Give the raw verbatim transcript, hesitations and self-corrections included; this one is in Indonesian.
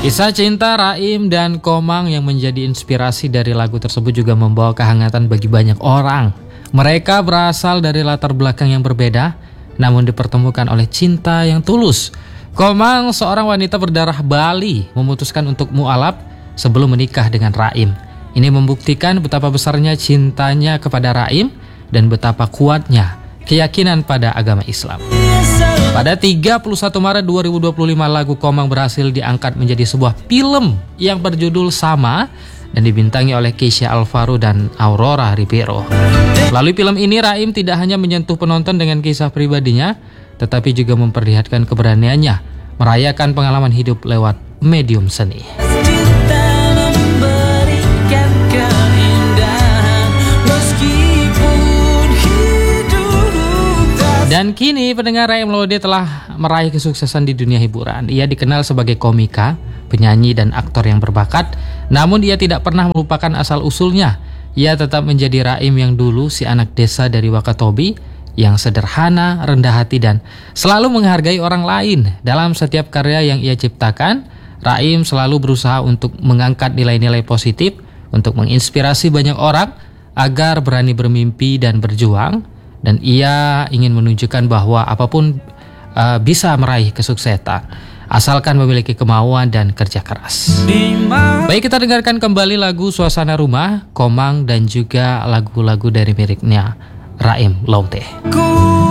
Kisah cinta Raim dan Komang yang menjadi inspirasi dari lagu tersebut juga membawa kehangatan bagi banyak orang. Mereka berasal dari latar belakang yang berbeda, namun dipertemukan oleh cinta yang tulus. Komang, seorang wanita berdarah Bali, memutuskan untuk mualaf sebelum menikah dengan Raim. Ini membuktikan betapa besarnya cintanya kepada Raim dan betapa kuatnya keyakinan pada agama Islam. Pada tiga puluh satu Maret dua ribu dua puluh lima, lagu Komang berhasil diangkat menjadi sebuah film yang berjudul sama dan dibintangi oleh Keisha Alvaro dan Aurora Ribeiro. Melalui film ini, Raim tidak hanya menyentuh penonton dengan kisah pribadinya, tetapi juga memperlihatkan keberaniannya merayakan pengalaman hidup lewat medium seni. Dan kini pendengar, Raim Laude telah meraih kesuksesan di dunia hiburan. Ia dikenal sebagai komika, penyanyi dan aktor yang berbakat. Namun ia tidak pernah melupakan asal-usulnya. Ia tetap menjadi Raim yang dulu, si anak desa dari Wakatobi, yang sederhana, rendah hati dan selalu menghargai orang lain. Dalam setiap karya yang ia ciptakan, Raim selalu berusaha untuk mengangkat nilai-nilai positif, untuk menginspirasi banyak orang agar berani bermimpi dan berjuang. Dan ia ingin menunjukkan bahwa apapun uh, bisa meraih kesuksesan asalkan memiliki kemauan dan kerja keras. Baik, kita dengarkan kembali lagu Suasana Rumah, Komang, dan juga lagu-lagu dari miliknya Raim Laude.